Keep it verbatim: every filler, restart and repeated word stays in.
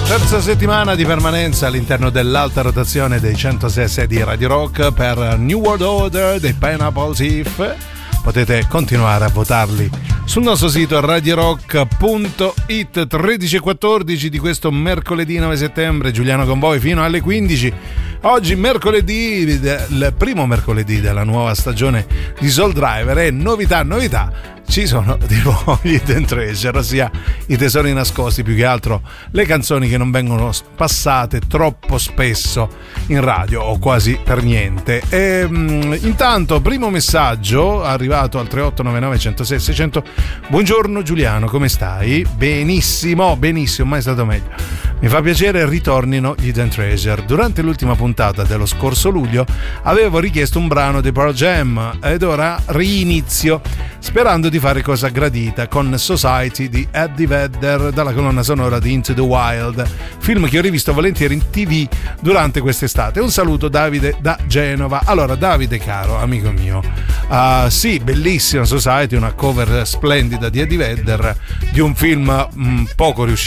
Terza settimana di permanenza all'interno dell'alta rotazione dei centosei di Radio Rock per New World Order dei Pineapple Thief. Potete continuare a votarli sul nostro sito radio rock punto it. Tredici e quattordici di questo mercoledì nove settembre, Giuliano con voi fino alle quindici. Oggi mercoledì, il primo mercoledì della nuova stagione di Soul Driver, e novità, novità, ci sono di nuovo gli Hidden Treasure, ossia i tesori nascosti, più che altro le canzoni che non vengono passate troppo spesso in radio o quasi per niente. E, um, intanto, primo messaggio arrivato al tre otto nove nove uno zero sei sei zero zero. Buongiorno Giuliano, come stai? Benissimo, benissimo, mai stato meglio. Mi fa piacere ritornino gli Hidden Treasure. Durante l'ultima puntata dello scorso luglio avevo richiesto un brano di Pearl Jam ed ora rinizio sperando di fare cosa gradita con Society di Eddie Vedder dalla colonna sonora di Into the Wild, film che ho rivisto volentieri in tv durante quest'estate. Un saluto Davide da Genova. Allora Davide caro amico mio, uh, sì, bellissima Society, una cover splendida di Eddie Vedder di un film mh, poco riuscito